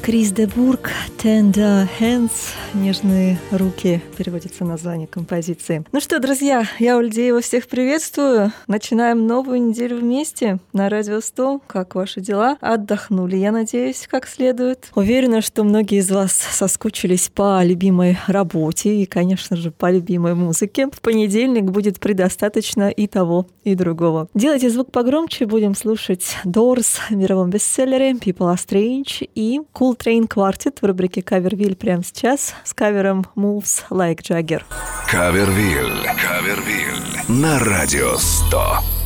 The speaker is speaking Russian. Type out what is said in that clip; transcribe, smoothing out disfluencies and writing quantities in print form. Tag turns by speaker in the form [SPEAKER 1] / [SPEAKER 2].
[SPEAKER 1] Крис де Бург, Tender Hands, нежные руки, переводится название композиции. Ну что, друзья, я Ульдеева, всех приветствую. Начинаем новую неделю вместе на Радио 100. Как ваши дела? Отдохнули, я надеюсь, как следует. Уверена, что многие из вас соскучились по любимой работе и, конечно же, по любимой музыке. В понедельник будет предостаточно и того, и другого. Делайте звук погромче, будем слушать Doors в мировом бестселлере People Are Strange и Coltrane Quartet в рубрике Кавервиль прямо сейчас с кавером Moves Like Jagger.
[SPEAKER 2] Кавервиль на Радио 100.